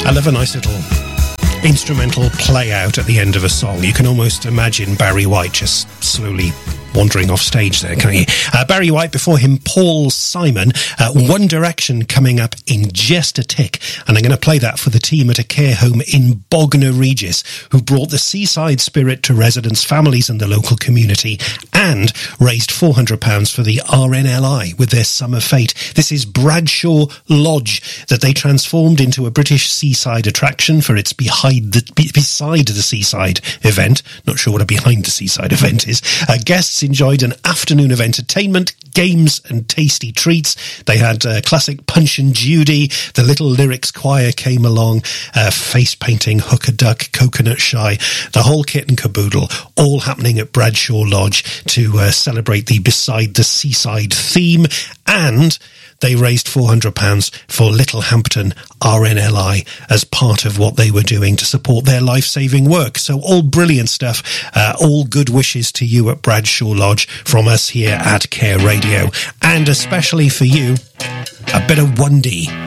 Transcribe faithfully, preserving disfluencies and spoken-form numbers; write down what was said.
I love a nice little instrumental play out at the end of a song. You can almost imagine Barry White just slowly wandering off stage there, can't you? Uh, Barry White, before him, Paul Simon. Uh, One Direction coming up in just a tick. And I'm going to play that for the team at a care home in Bognor Regis, who brought the seaside spirit to residents, families and the local community, and raised four hundred pounds for the R N L I with their Summer Fete. This is Bradshaw Lodge, that they transformed into a British seaside attraction for its behind the, be, beside the seaside event. Not sure what a behind the seaside event is. Uh, guests enjoyed an afternoon of entertainment, games and tasty treats. They had uh, classic Punch and Judy. The Little Lyrics Choir came along, uh, face painting, Hook a Duck, Coconut Shy, the whole kit and caboodle, all happening at Bradshaw Lodge to uh, celebrate the Beside the Seaside theme. And they raised four hundred pounds for Littlehampton R N L I as part of what they were doing to support their life-saving work. So all brilliant stuff. Uh, all good wishes to you at Bradshaw Lodge from us here at Care Radio. And especially for you, a bit of Wundy.